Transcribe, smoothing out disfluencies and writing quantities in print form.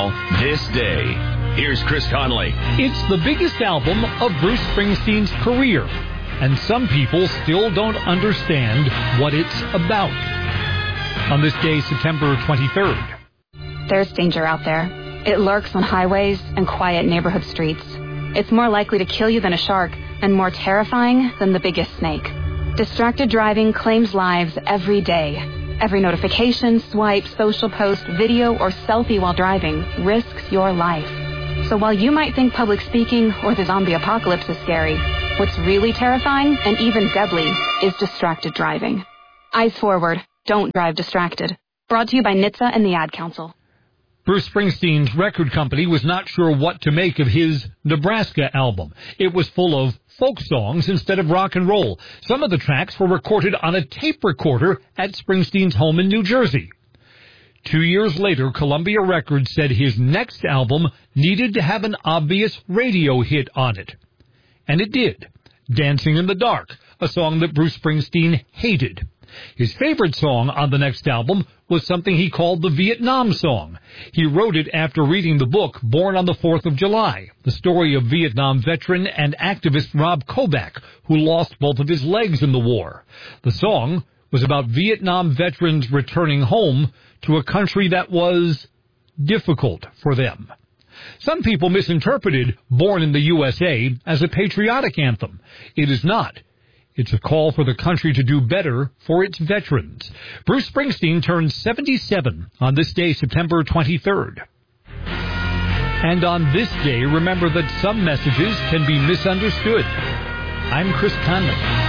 now, This Day. Here's Chris Conley. It's the biggest album of Bruce Springsteen's career, and some people still don't understand what it's about. On this day, September 23rd. There's danger out there. It lurks on highways and quiet neighborhood streets. It's more likely to kill you than a shark, and more terrifying than the biggest snake. Distracted driving claims lives every day. Every notification, swipe, social post, video, or selfie while driving risks your life. So while you might think public speaking or the zombie apocalypse is scary, what's really terrifying and even deadly is distracted driving. Eyes forward. Don't drive distracted. Brought to you by NHTSA and the Ad Council. Bruce Springsteen's record company was not sure what to make of his Nebraska album. It was full of folk songs instead of rock and roll. Some of the tracks were recorded on a tape recorder at Springsteen's home in New Jersey. 2 years later, Columbia Records said his next album needed to have an obvious radio hit on it. And it did. Dancing in the Dark, a song that Bruce Springsteen hated. His favorite song on the next album was something he called the Vietnam song. He wrote it after reading the book Born on the 4th of July, the story of Vietnam veteran and activist Rob Kobach, who lost both of his legs in the war. The song was about Vietnam veterans returning home to a country that was difficult for them. Some people misinterpreted Born in the USA as a patriotic anthem. It is not. It's a call for the country to do better for its veterans. Bruce Springsteen turned 77 on this day, September 23rd. And on this day, remember that some messages can be misunderstood. I'm Chris Conley.